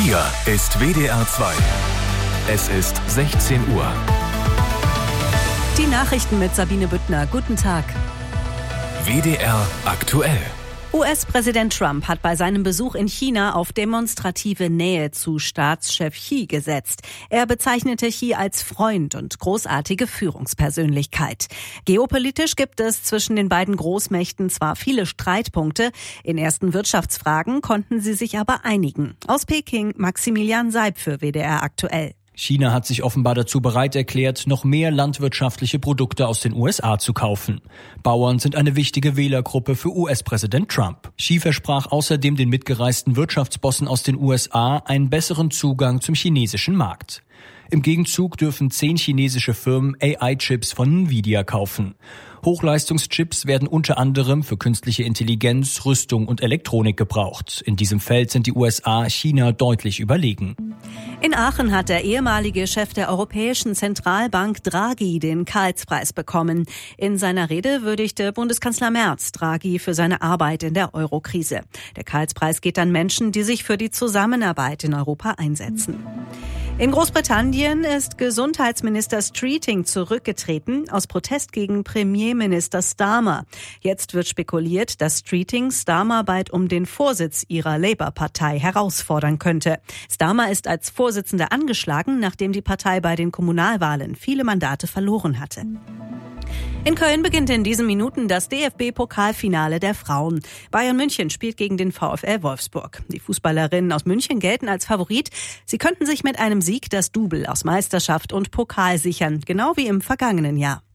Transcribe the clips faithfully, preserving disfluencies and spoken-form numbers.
Hier ist W D R zwei. Es ist sechzehn Uhr. Die Nachrichten mit Sabine Büttner. Guten Tag. W D R aktuell. U S-Präsident Trump hat bei seinem Besuch in China auf demonstrative Nähe zu Staatschef Xi gesetzt. Er bezeichnete Xi als Freund und großartige Führungspersönlichkeit. Geopolitisch gibt es zwischen den beiden Großmächten zwar viele Streitpunkte, in ersten Wirtschaftsfragen konnten sie sich aber einigen. Aus Peking Maximilian Seib für W D R aktuell. China hat sich offenbar dazu bereit erklärt, noch mehr landwirtschaftliche Produkte aus den U S A zu kaufen. Bauern sind eine wichtige Wählergruppe für U S-Präsident Trump. Xi versprach außerdem den mitgereisten Wirtschaftsbossen aus den U S A einen besseren Zugang zum chinesischen Markt. Im Gegenzug dürfen zehn chinesische Firmen A I-Chips von Nvidia kaufen. Hochleistungschips werden unter anderem für künstliche Intelligenz, Rüstung und Elektronik gebraucht. In diesem Feld sind die U S A China deutlich überlegen. In Aachen hat der ehemalige Chef der Europäischen Zentralbank Draghi den Karlspreis bekommen. In seiner Rede würdigte Bundeskanzler Merz Draghi für seine Arbeit in der Eurokrise. Der Karlspreis geht an Menschen, die sich für die Zusammenarbeit in Europa einsetzen. In Großbritannien ist Gesundheitsminister Streeting zurückgetreten aus Protest gegen Premierminister Starmer. Jetzt wird spekuliert, dass Streeting Starmer bald um den Vorsitz ihrer Labour-Partei herausfordern könnte. Starmer ist als Vorsitzender angeschlagen, nachdem die Partei bei den Kommunalwahlen viele Mandate verloren hatte. In Köln beginnt in diesen Minuten das D F B-Pokalfinale der Frauen. Bayern München spielt gegen den VfL Wolfsburg. Die Fußballerinnen aus München gelten als Favorit. Sie könnten sich mit einem Sieg das Double aus Meisterschaft und Pokal sichern, genau wie im vergangenen Jahr.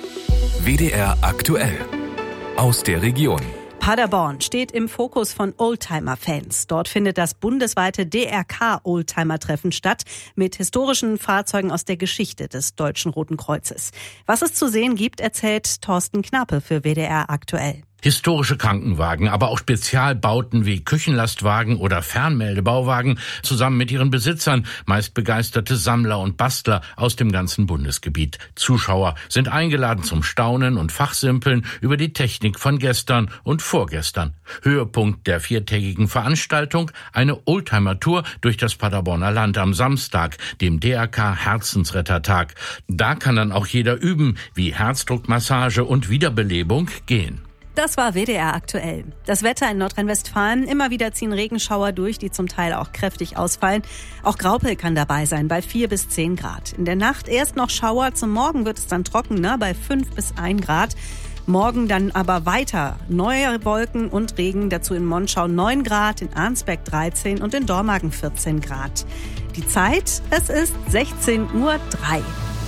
W D R aktuell. Aus der Region. Paderborn steht im Fokus von Oldtimer-Fans. Dort findet das bundesweite D R K-Oldtimer-Treffen statt mit historischen Fahrzeugen aus der Geschichte des Deutschen Roten Kreuzes. Was es zu sehen gibt, erzählt Thorsten Knappe für W D R aktuell. Historische Krankenwagen, aber auch Spezialbauten wie Küchenlastwagen oder Fernmeldebauwagen zusammen mit ihren Besitzern, meist begeisterte Sammler und Bastler aus dem ganzen Bundesgebiet. Zuschauer sind eingeladen zum Staunen und Fachsimpeln über die Technik von gestern und vorgestern. Höhepunkt der viertägigen Veranstaltung, eine Oldtimer-Tour durch das Paderborner Land am Samstag, dem D R K-Herzensrettertag. Da kann dann auch jeder üben, wie Herzdruckmassage und Wiederbelebung gehen. Das war W D R aktuell. Das Wetter in Nordrhein-Westfalen. Immer wieder ziehen Regenschauer durch, die zum Teil auch kräftig ausfallen. Auch Graupel kann dabei sein, bei vier bis zehn Grad. In der Nacht erst noch Schauer, zum Morgen wird es dann trockener, bei fünf bis ein Grad. Morgen dann aber weiter neue Wolken und Regen, dazu in Monschau neun Grad, in Arnsberg dreizehn und in Dormagen vierzehn Grad. Die Zeit, es ist sechzehn Uhr drei.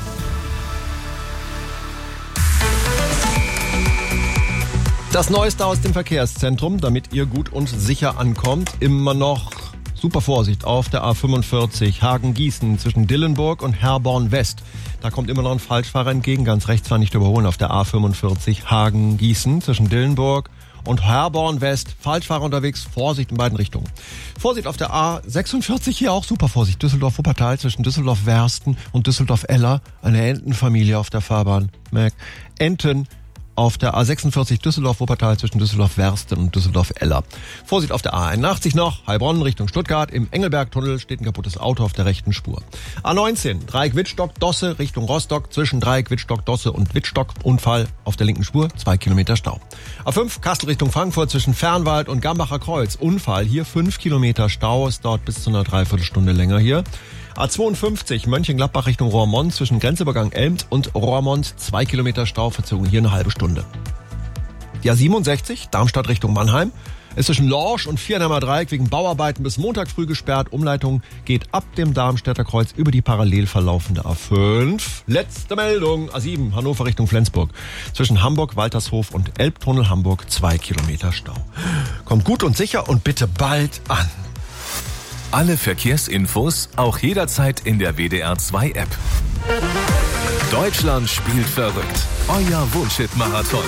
Das Neueste aus dem Verkehrszentrum, damit ihr gut und sicher ankommt. Immer noch super Vorsicht auf der A fünfundvierzig Hagen-Gießen zwischen Dillenburg und Herborn West. Da kommt immer noch ein Falschfahrer entgegen, ganz rechts war nicht überholen auf der A fünfundvierzig Hagen-Gießen zwischen Dillenburg und Herborn West. Falschfahrer unterwegs, Vorsicht in beiden Richtungen. Vorsicht auf der A sechsundvierzig, hier auch super Vorsicht. Düsseldorf-Wuppertal zwischen Düsseldorf-Wersten und Düsseldorf-Eller. Eine Entenfamilie auf der Fahrbahn. Merk, Enten. Auf der A sechsundvierzig Düsseldorf-Wuppertal zwischen Düsseldorf-Wersten und Düsseldorf-Eller. Vorsicht auf der A einundachtzig noch, Heilbronn Richtung Stuttgart. Im Engelbergtunnel steht ein kaputtes Auto auf der rechten Spur. A neunzehn, Dreieck Wittstock-Dosse Richtung Rostock. Zwischen Dreieck Wittstock-Dosse und Wittstock. Unfall auf der linken Spur, zwei Kilometer Stau. A fünf, Kassel Richtung Frankfurt zwischen Fernwald und Gambacher Kreuz. Unfall, hier fünf Kilometer Stau. Es dauert bis zu einer Dreiviertelstunde länger hier. A zweiundfünfzig Mönchengladbach Richtung Roermond zwischen Grenzübergang Elmt und Roermond. Zwei Kilometer Stauverzögerung, hier eine halbe Stunde. Die A siebenundsechzig Darmstadt Richtung Mannheim ist zwischen Lorsch und Viernheimer Dreieck wegen Bauarbeiten bis Montag früh gesperrt. Umleitung geht ab dem Darmstädter Kreuz über die parallel verlaufende A fünf. Letzte Meldung, A sieben Hannover Richtung Flensburg. Zwischen Hamburg, Waltershof und Elbtunnel Hamburg zwei Kilometer Stau. Kommt gut und sicher und bitte bald an. Alle Verkehrsinfos auch jederzeit in der W D R zwei App. Deutschland spielt verrückt. Euer Wunschhit-Marathon.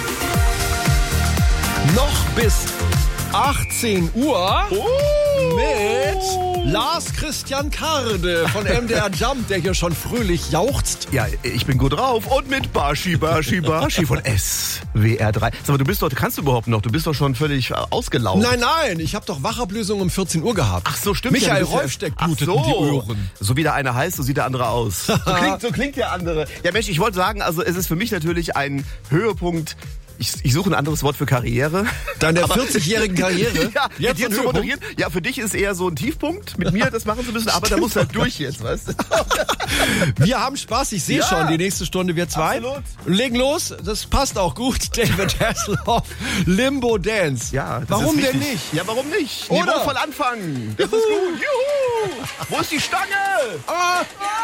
Noch bis achtzehn Uhr oh. mit Lars Christian Karde von M D R Jump, der hier schon fröhlich jauchzt. Ja, ich bin gut drauf und mit Bashi, Bashi, Bashi von S W R drei. Sag mal, du bist doch, kannst du überhaupt noch? Du bist doch schon völlig ausgelaugt. Nein, nein, ich habe doch Wachablösung um vierzehn Uhr gehabt. Ach so, stimmt. Michael ja, Rolfsteck ja, blutet so. in die Ohren. So wie der eine heißt, so sieht der andere aus. So klingt, so klingt der andere. Ja Mensch, ich wollte sagen, also es ist für mich natürlich ein Höhepunkt. Ich, ich suche ein anderes Wort für Karriere. Deine vierzigjährigen Karriere? Ja, jetzt mit dir zu moderieren. Ja, für dich ist eher so ein Tiefpunkt, mit mir das machen zu müssen, aber da musst du halt durch jetzt, weißt du? Wir haben Spaß, ich sehe Ja. schon, die nächste Stunde wir zwei. Absolut. Legen los, das passt auch gut. David Hasselhoff, Limbo Dance. Ja, das warum ist denn wichtig. nicht? Ja, warum nicht? Oder? Niveauvoll anfangen. Das ist gut. Juhu! Wo ist die Stange? Ah.